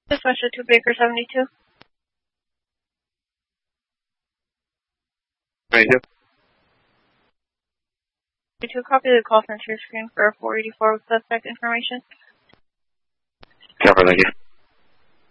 Dispatcher 2 Baker 72. 22. 22, copy the call center screen for 484 with suspect information. Cover, thank you.